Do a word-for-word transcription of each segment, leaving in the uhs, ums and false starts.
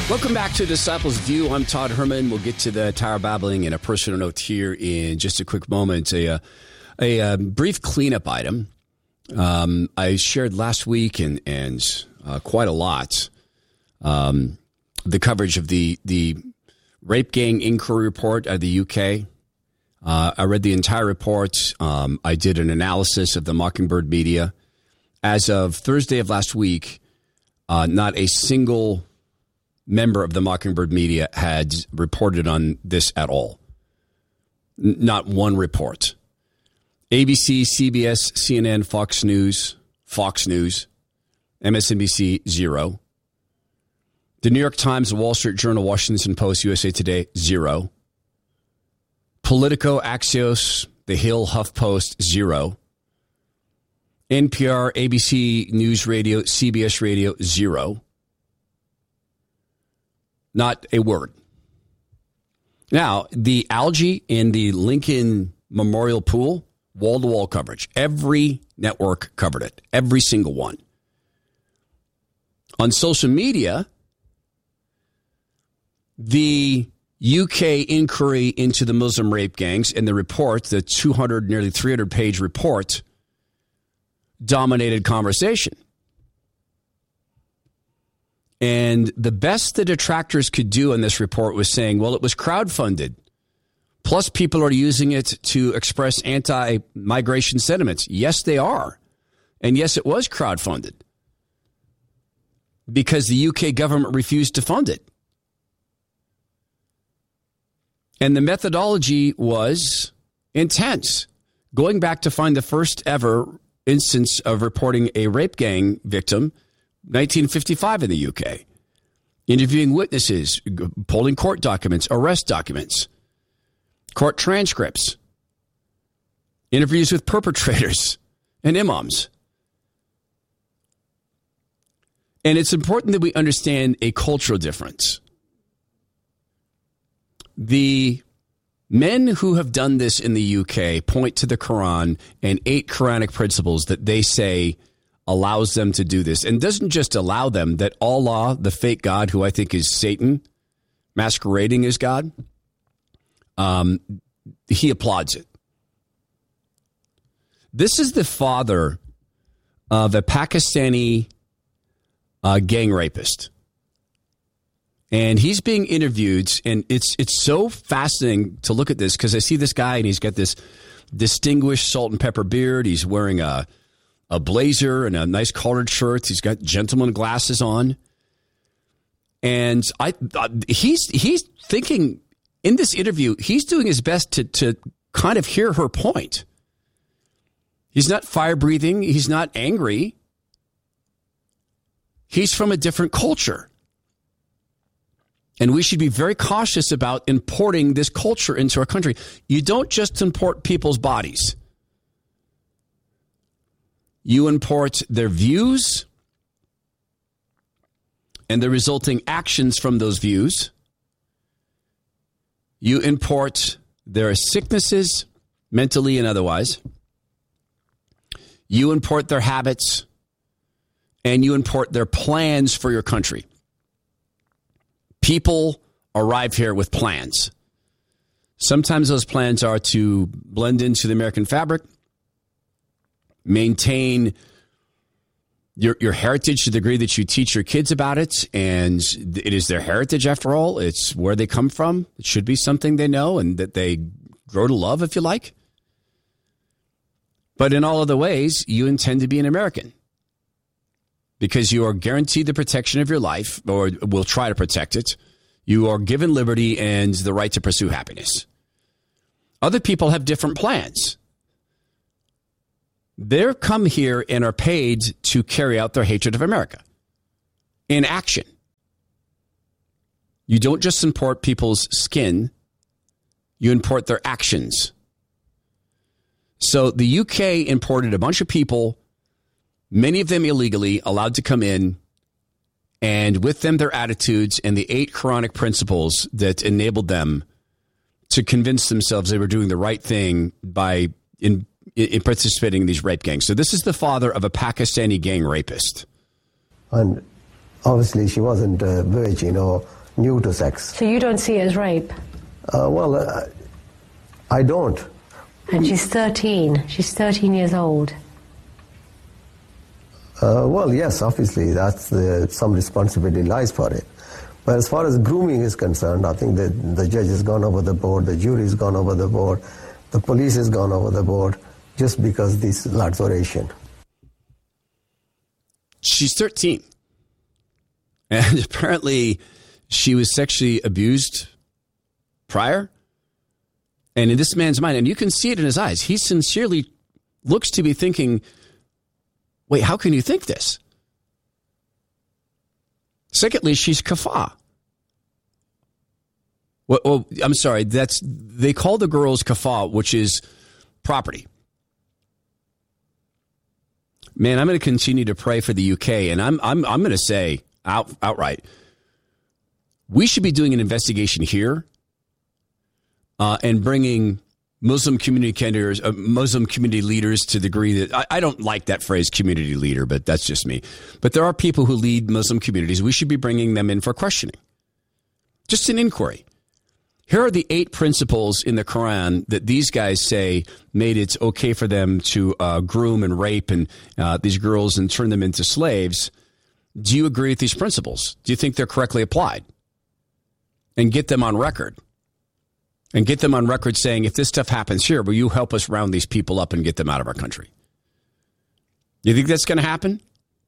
Welcome back to Disciples View. I'm Todd Herman. We'll get to the Tower Babbling and a personal note here in just a quick moment. A, a, a, a brief cleanup item. Um, I shared last week and, and uh, quite a lot um, the coverage of the, the rape gang inquiry report out of the U K. Uh, I read the entire report. Um, I did an analysis of the Mockingbird media. As of Thursday of last week, uh, not a single member of the Mockingbird media had reported on this at all. N- not one report. A B C, C B S, C N N, Fox News, Fox News, M S N B C, zero. The New York Times, the Wall Street Journal, Washington Post, U S A Today, zero. Politico, Axios, The Hill, HuffPost, zero. N P R, A B C News Radio, C B S Radio, zero. Not a word. Now, the algae in the Lincoln Memorial Pool, wall-to-wall coverage. Every network covered it. Every single one. On social media, the U K inquiry into the Muslim rape gangs and the report, the two hundred, nearly three hundred page report, dominated conversation. And the best the detractors could do in this report was saying, well, it was crowdfunded. Plus, people are using it to express anti-migration sentiments. Yes, they are. And yes, it was crowdfunded because the U K government refused to fund it. And the methodology was intense. Going back to find the first ever instance of reporting a rape gang victim, nineteen fifty-five in the U K. Interviewing witnesses, pulling court documents, arrest documents, court transcripts, interviews with perpetrators and imams. And it's important that we understand a cultural difference. The men who have done this in the U K point to the Quran and eight Quranic principles that they say allows them to do this, and doesn't just allow them, that Allah, the fake God, who I think is Satan, masquerading as God, um, he applauds it. This is the father of a Pakistani uh, gang rapist. And he's being interviewed, and it's it's so fascinating to look at this because I see this guy, and he's got this distinguished salt and pepper beard. He's wearing a a blazer and a nice collared shirt. He's got gentleman glasses on. And I, I he's he's thinking in this interview, he's doing his best to to kind of hear her point. He's not fire-breathing. He's not angry. He's from a different culture. And we should be very cautious about importing this culture into our country. You don't just import people's bodies. You import their views and the resulting actions from those views. You import their sicknesses, mentally and otherwise. You import their habits, and you import their plans for your country. People arrive here with plans. Sometimes those plans are to blend into the American fabric, maintain your your heritage to the degree that you teach your kids about it, and it is their heritage after all. It's where they come from. It should be something they know and that they grow to love, if you like. But in all other ways, you intend to be an American because you are guaranteed the protection of your life, or will try to protect it. You are given liberty and the right to pursue happiness. Other people have different plans. They come here and are paid to carry out their hatred of America in action. You don't just import people's skin, you import their actions. So the U K imported a bunch of people, many of them illegally, allowed to come in, and with them their attitudes and the eight Quranic principles that enabled them to convince themselves they were doing the right thing by in, in participating in these rape gangs. So this is the father of a Pakistani gang rapist. And obviously she wasn't a virgin or new to sex. So you don't see it as rape? Uh, well, uh, I don't. And she's thirteen. She's thirteen years old. Uh, well, yes, obviously, that's the, some responsibility lies for it. But as far as grooming is concerned, I think that the judge has gone over the board, the jury has gone over the board, the police has gone over the board, just because these lads are Asian. She's thirteen. And apparently she was sexually abused prior. And in this man's mind, and you can see it in his eyes, he sincerely looks to be thinking, wait, how can you think this? Secondly, she's kafah. Well, well, I'm sorry, that's they call the girls kafah, which is property. Man, I'm going to continue to pray for the U K, and I'm I'm I'm going to say out outright, we should be doing an investigation here uh, and bringing Muslim community leaders, uh, Muslim community leaders to the degree that I, I don't like that phrase, community leader, but that's just me. But there are people who lead Muslim communities. We should be bringing them in for questioning. Just an inquiry. Here are the eight principles in the Quran that these guys say made it okay for them to uh, groom and rape and uh, these girls and turn them into slaves. Do you agree with these principles? Do you think they're correctly applied? And get them on record. And get them on record saying, if this stuff happens here, will you help us round these people up and get them out of our country? You think that's going to happen?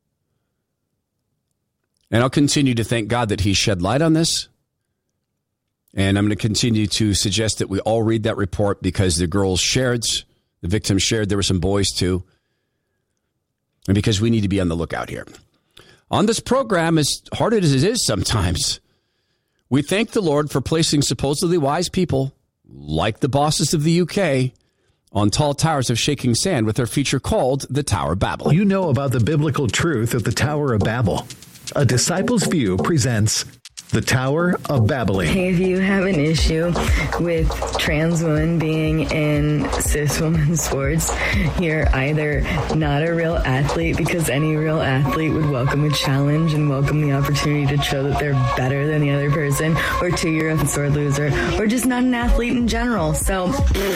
And I'll continue to thank God that he shed light on this. And I'm going to continue to suggest that we all read that report because the girls shared, the victims shared, there were some boys too. And because we need to be on the lookout here. On this program, as hard as it is sometimes, we thank the Lord for placing supposedly wise people, like the bosses of the U K, on tall towers of shaking sand with their feature called the Tower of Babel. You know about the biblical truth of the Tower of Babel. A Disciple's View presents the Tower of Babbling. Hey, if you have an issue with trans women being in cis women's sports, you're either not a real athlete, because any real athlete would welcome a challenge and welcome the opportunity to show that they're better than the other person, or two, you're a sore loser, or just not an athlete in general. So...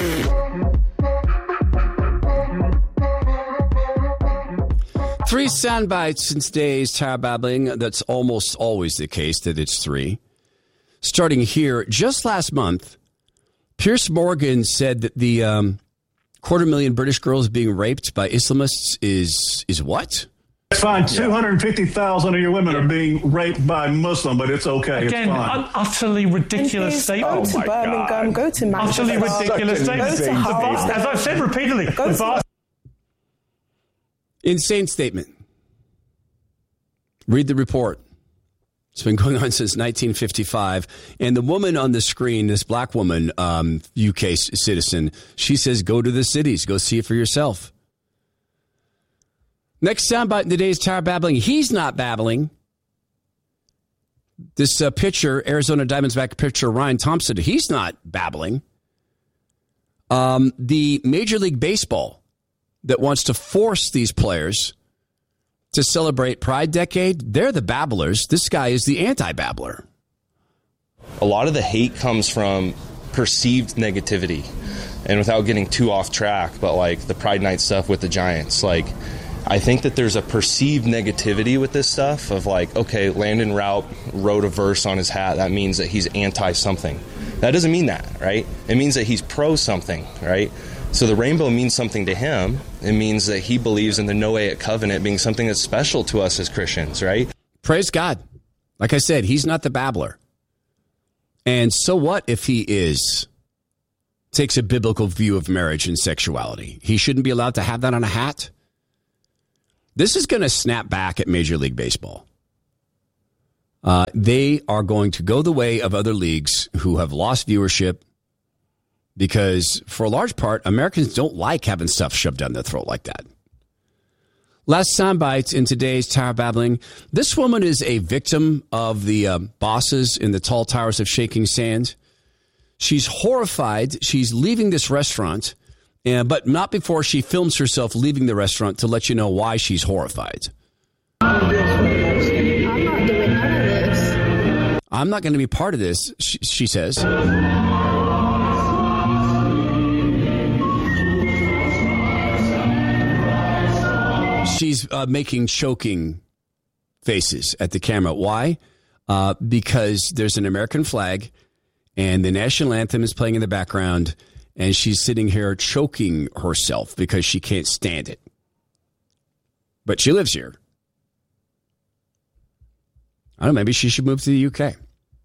Three sound bites in today's Tower Babbling. That's almost always the case that it's three. Starting here, just last month, Piers Morgan said that the um, quarter million British girls being raped by Islamists is is what? It's fine. two hundred fifty thousand of your women are being raped by Muslim, but it's okay. Again, it's fine. An utterly ridiculous statement. Go to Oh Birmingham, God. go to Manchester. Utterly ridiculous statement. Go to Hull. As I've said repeatedly, the vast Insane statement. Read the report. It's been going on since nineteen fifty-five. And the woman on the screen, this black woman, um, U K citizen, she says, go to the cities. Go see it for yourself. Next soundbite in today's Tower Babbling. He's not babbling. This uh, pitcher, Arizona Diamondbacks pitcher Ryan Thompson, he's not babbling. Um, the Major League Baseball that wants to force these players to celebrate Pride Decade, they're the babblers. This guy is the anti-babbler. A lot of the hate comes from perceived negativity. And without getting too off track, but like the Pride Night stuff with the Giants, like I think that there's a perceived negativity with this stuff of like, okay, Landon Routt wrote a verse on his hat. That means that he's anti-something. That doesn't mean that, right? It means that he's pro-something, right? So the rainbow means something to him. It means that he believes in the Noahic covenant being something that's special to us as Christians, right? Praise God. Like I said, he's not the babbler. And so what if he is, takes a biblical view of marriage and sexuality? He shouldn't be allowed to have that on a hat? This is going to snap back at Major League Baseball. Uh, they are going to go the way of other leagues who have lost viewership, because for a large part, Americans don't like having stuff shoved down their throat like that. Last soundbite in today's Tower Babbling. This woman is a victim of the uh, bosses in the tall towers of shaking sand. She's horrified. She's leaving this restaurant, uh, but not before she films herself leaving the restaurant to let you know why she's horrified. I'm not doing none of this. I'm not going to be part of this, she, she says. She's uh, making choking faces at the camera. Why? Uh, because there's an American flag and the national anthem is playing in the background, and she's sitting here choking herself because she can't stand it. But she lives here. I don't know, maybe she should move to the U K.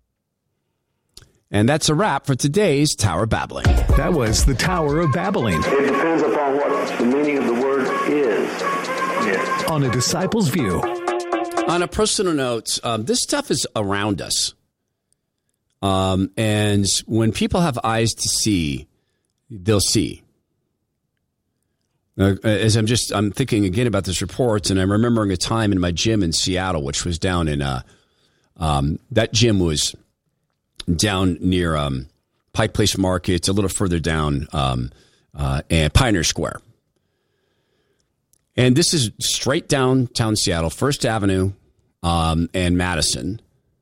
And that's a wrap for today's Tower Babbling. That was the Tower of Babbling. It depends upon what the meaning of the word is. Yes. On A Disciple's View. On a personal note, um, this stuff is around us. Um, and when people have eyes to see, they'll see. Uh, as I'm just, I'm thinking again about this report, and I'm remembering a time in my gym in Seattle, which was down in, uh, um, that gym was down near um, Pike Place Market, a little further down, um, uh, and Pioneer Square. And this is straight downtown Seattle, First Avenue um, and Madison.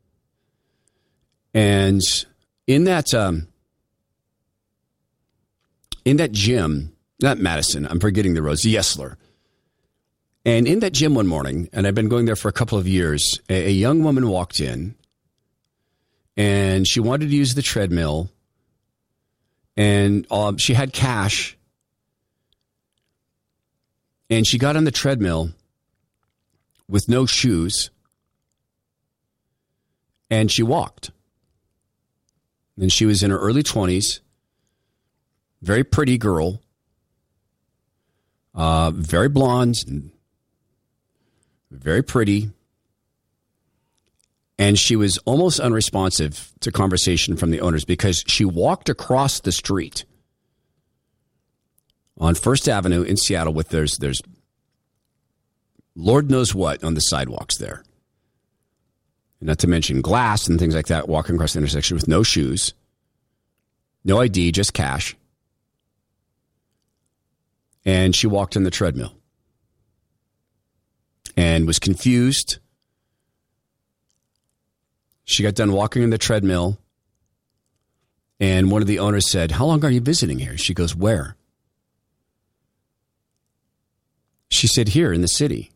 And in that um, in that gym, not Madison, I'm forgetting the roads, Yesler. And in that gym one morning, and I've been going there for a couple of years, a, a young woman walked in, and she wanted to use the treadmill, and um, she had cash. And she got on the treadmill with no shoes, and she walked. And she was in her early twenties, very pretty girl, uh, very blonde, very pretty. And she was almost unresponsive to conversation from the owners because she walked across the street on First Avenue in Seattle with there's there's Lord knows what on the sidewalks there. Not to mention glass and things like that, walking across the intersection with no shoes, no I D, just cash. And she walked on the treadmill and was confused. She got done walking on the treadmill, and one of the owners said, "How long are you visiting here?" She goes, "Where?" She said, "Here in the city."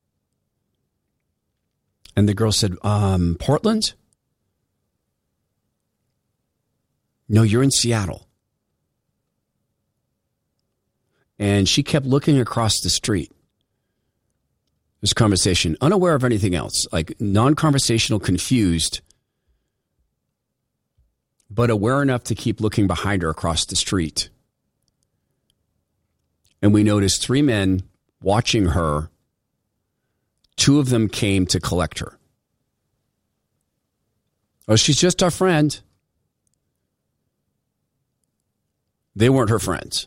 And the girl said, um, "Portland?" "No, you're in Seattle." And she kept looking across the street. This conversation, unaware of anything else, like non-conversational, confused, but aware enough to keep looking behind her across the street. And we noticed three men watching her. Two of them came to collect her. "Oh, she's just our friend." They weren't her friends.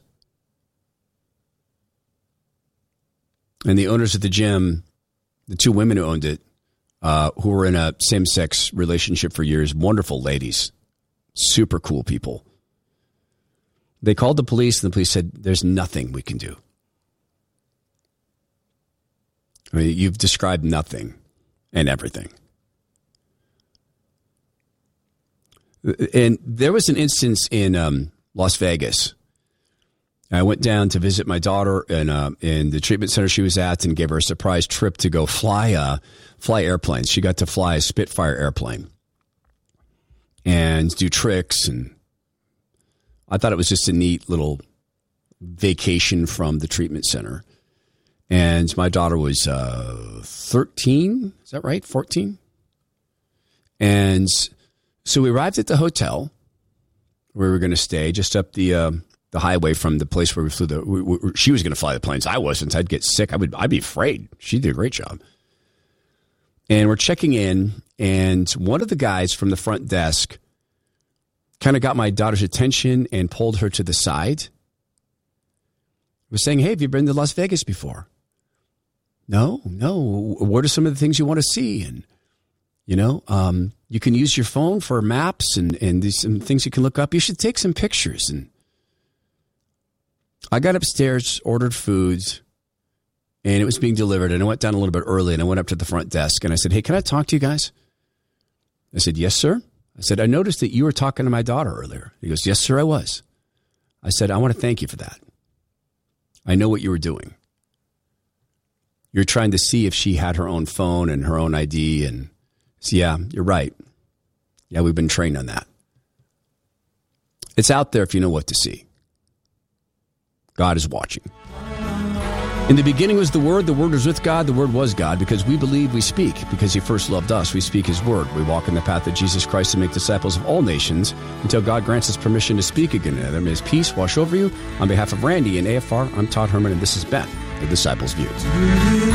And the owners of the gym, the two women who owned it, uh, who were in a same-sex relationship for years, wonderful ladies, super cool people. They called the police, and the police said, "There's nothing we can do." I mean, you've described nothing and everything. And there was an instance in um, Las Vegas. I went down to visit my daughter in, uh, in the treatment center she was at and gave her a surprise trip to go fly uh, fly airplanes. She got to fly a Spitfire airplane and do tricks. And I thought it was just a neat little vacation from the treatment center. And my daughter was uh, thirteen, is that right? fourteen? And so we arrived at the hotel where we were going to stay, just up the uh, the highway from the place where we flew the. We, we, she was going to fly the planes. I wasn't. I'd get sick. I would. I'd be afraid. She did a great job. And we're checking in, and one of the guys from the front desk kind of got my daughter's attention and pulled her to the side. Was saying, "Hey, have you been to Las Vegas before?" No, no. What are some of the things you want to see? And, you know, um, you can use your phone for maps and, and there's some things you can look up. You should take some pictures. And I got upstairs, ordered foods, and it was being delivered. And I went down a little bit early, and I went up to the front desk, and I said, "Hey, can I talk to you guys?" I said, yes, sir. I said, I noticed that you were talking to my daughter earlier. He goes, yes, sir, I was. I said, I want to thank you for that. I know what you were doing. You're trying to see if she had her own phone and her own I D. And so, yeah, you're right. Yeah, we've been trained on that. It's out there if you know what to see. God is watching. In the beginning was the Word. The Word was with God. The Word was God. Because we believe, we speak. Because he first loved us, we speak his word. We walk in the path of Jesus Christ to make disciples of all nations until God grants us permission to speak again to them. May his peace wash over you. On behalf of Randy and A F R, I'm Todd Herman, and this has been The Disciples' View.